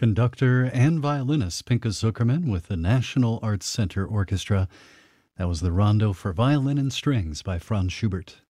Conductor and violinist Pinka Zuckerman with the National Arts Center Orchestra. That was the Rondo for Violin and Strings by Franz Schubert.